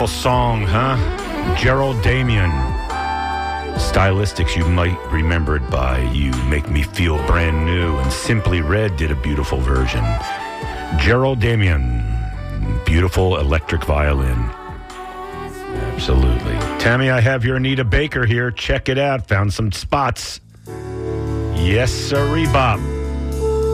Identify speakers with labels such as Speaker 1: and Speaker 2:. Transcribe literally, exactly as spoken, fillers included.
Speaker 1: Song, huh? Gerald Damian. Stylistics you might remember it by You Make Me Feel Brand New, and Simply Red did a beautiful version. Gerald Damian, beautiful electric violin. Absolutely. Tammy, I have your Anita Baker here. Check it out. Found some spots. Yes, sirree, Bob.